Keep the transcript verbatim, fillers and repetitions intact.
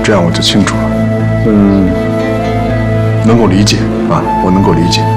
这样我就清楚了。嗯，能够理解啊，我能够理解。